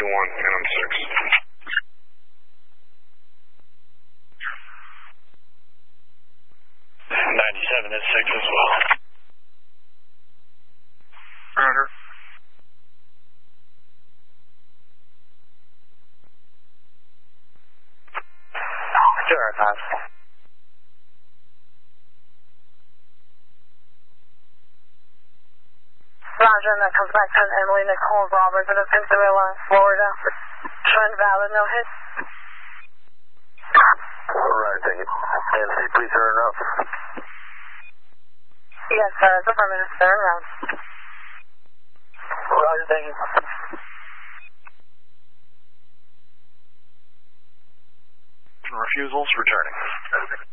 Phantom 6. 97 is 6 as well. Roger. Sure, pass. Roger, and that comes back to Emily Nicole Roberts at Pensacola, Florida. Trend valid, no hit. Alright, thank you. AMC, please turn up. Yes, sir, it's affirmative, turn around. Roger, thank you. Refusals returning.